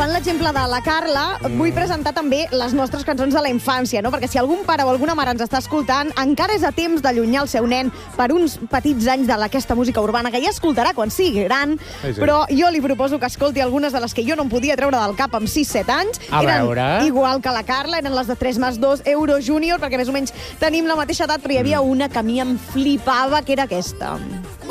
agafant l'exemple de la Carla, vull presentar també les nostres cançons de la infància, no? Perquè si algun pare o alguna mare ens està escoltant, encara és a temps d'allunyar el seu nen per uns petits anys d'aquesta música urbana, que ja escoltarà quan sigui gran, però jo li proposo que escolti algunes de les que jo no em podia treure del cap amb 6-7 anys. Eren igual que la Carla, eren les de 3+2 Euro Junior, perquè més o menys tenim la mateixa edat, però hi havia una que a mi em flipava, que era aquesta.